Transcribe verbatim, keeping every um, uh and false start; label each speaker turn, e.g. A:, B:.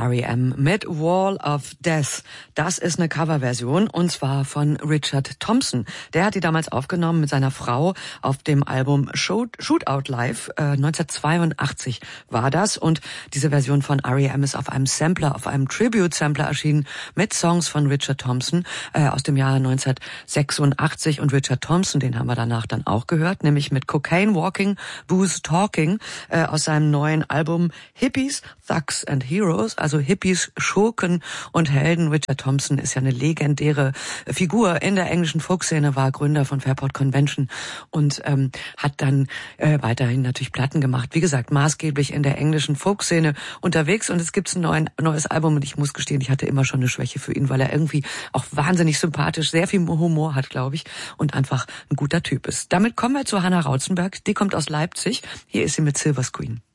A: R E M mit Wall of Death. Das ist eine Coverversion und zwar von Richard Thompson. Der hat die damals aufgenommen mit seiner Frau auf dem Album Shoot, Shootout Live. Äh, neunzehnhundertzweiundachtzig war das und diese Version von R E M ist auf einem Sampler, auf einem Tribute-Sampler erschienen mit Songs von Richard Thompson äh, aus dem Jahr neunzehnhundertsechsundachtzig und Richard Thompson, den haben wir danach dann auch gehört, nämlich mit Cocaine Walking, Booze Talking äh, aus seinem neuen Album Hippies, Thugs and Heroes, also Hippies, Schurken und Helden. Richard Thompson ist ja eine legendäre Figur in der englischen Folkszene, war Gründer von Fairport Convention und ähm, hat dann äh, weiterhin natürlich Platten gemacht. Wie gesagt, maßgeblich in der englischen Folkszene unterwegs und es gibt ein neuen, neues Album und ich muss gestehen, ich hatte immer schon eine Schwäche für ihn, weil er irgendwie auch wahnsinnig sympathisch, sehr viel Humor hat, glaube ich, und einfach ein guter Typ ist. Damit kommen wir zu Hannah Rauzenberg. Die kommt aus Leipzig. Hier ist sie mit Silver Screen.